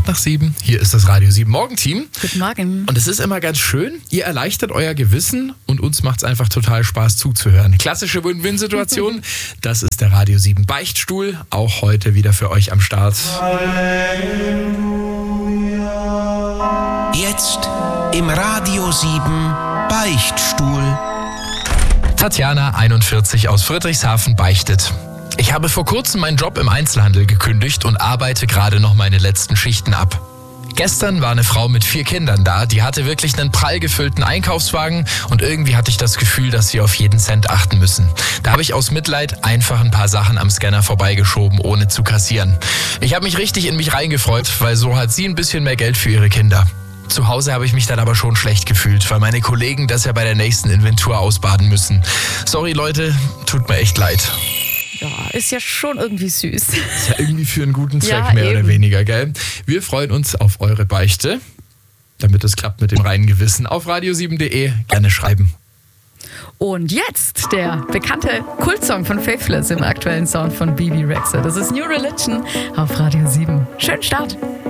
nach 7. Hier ist das Radio 7 Morgenteam. Guten Morgen. Und es ist immer ganz schön, ihr erleichtert euer Gewissen und uns macht es einfach total Spaß zuzuhören. Klassische Win-Win-Situation, das ist der Radio 7 Beichtstuhl, auch heute wieder für euch am Start. Jetzt im Radio 7 Beichtstuhl. Tatjana, 41, aus Friedrichshafen, beichtet. Ich habe vor kurzem meinen Job im Einzelhandel gekündigt und arbeite gerade noch meine letzten Schichten ab. Gestern war eine Frau mit 4 Kindern da, die hatte wirklich einen prall gefüllten Einkaufswagen und irgendwie hatte ich das Gefühl, dass sie auf jeden Cent achten müssen. Da habe ich aus Mitleid einfach ein paar Sachen am Scanner vorbeigeschoben, ohne zu kassieren. Ich habe mich richtig in mich reingefreut, weil so hat sie ein bisschen mehr Geld für ihre Kinder. Zu Hause habe ich mich dann aber schon schlecht gefühlt, weil meine Kollegen das ja bei der nächsten Inventur ausbaden müssen. Sorry Leute, tut mir echt leid. Ja, ist ja schon irgendwie süß. Ist ja irgendwie für einen guten Zweck, Ja, mehr eben. oder weniger, gell? Wir freuen uns auf eure Beichte, damit es klappt mit dem reinen Gewissen. Auf radio7.de gerne schreiben. Und jetzt der bekannte Kultsong von Faithless im aktuellen Sound von Bibi Rexha. Das ist New Religion auf Radio 7. Schönen Start.